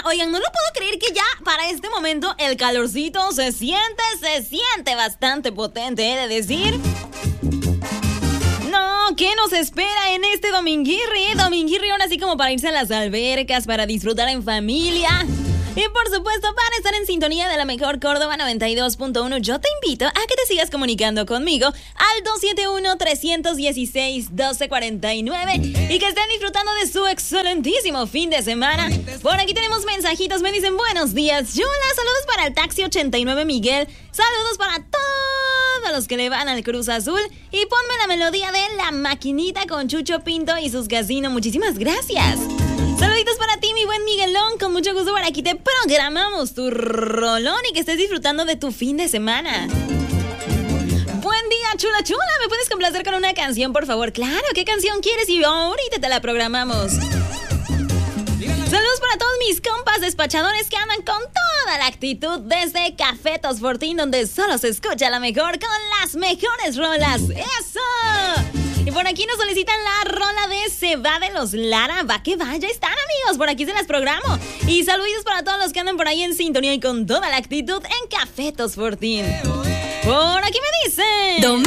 Oigan, no lo puedo creer que ya para este momento el calorcito se siente bastante potente, he de decir. No, ¿qué nos espera en este dominguirri? Dominguirri ahora así como para irse a las albercas, para disfrutar en familia. Y por supuesto, para estar en sintonía de la mejor Córdoba 92.1, yo te invito a que te sigas comunicando conmigo al 271-316-1249 y que estén disfrutando de su excelentísimo fin de semana. Por aquí tenemos mensajitos, me dicen buenos días, Yula, saludos para el Taxi 89 Miguel, saludos para todos los que le van al Cruz Azul y ponme la melodía de La Maquinita con Chucho Pinto y sus casinos, muchísimas gracias. Saluditos para ti, mi buen Miguelón. Con mucho gusto por aquí te programamos tu rolón y que estés disfrutando de tu fin de semana. Buen día, chula. ¿Me puedes complacer con una canción, por favor? Claro, ¿qué canción quieres? Y ahorita te la programamos. Saludos para todos mis compas despachadores que andan con toda la actitud desde Café Tosfortín, donde solo se escucha la mejor con las mejores rolas. ¡Eso! Y por aquí nos solicitan la rola de Se va de los Lara. Va que vaya, están amigos, por aquí se las programo. Y saludos para todos los que andan por ahí en sintonía y con toda la actitud en Café Tosfortín. Por aquí me dicen